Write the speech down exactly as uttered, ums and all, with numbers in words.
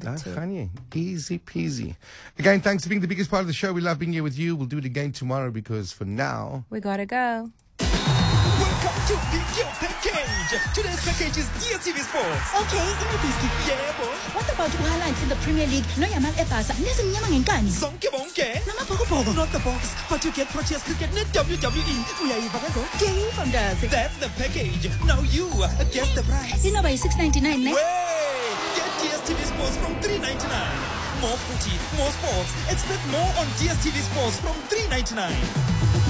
That Kanye. Easy peasy. Again, thanks for being the biggest part of the show. We love being here with you. We'll do it again tomorrow because for now... we gotta go. Welcome to the Yo Package. Today's package is D S T V Sports. Okay, inobhiski. Yebo. What about uHaaland in the Premier League? No yamak eBarca. Nezimnyama ngenkani. Zonke bonke. Namabhokobhoko. Not the box, but you get Proteas Cricket net W W E. Uyayiva ke lo? Ke fantastic. That's the package. Now you guess the price. Inoba yi six ninety-nine ne? Way! Get D S T V Sports from three ninety-nine. More footy, more sports. Expect more on D S T V Sports from three ninety-nine.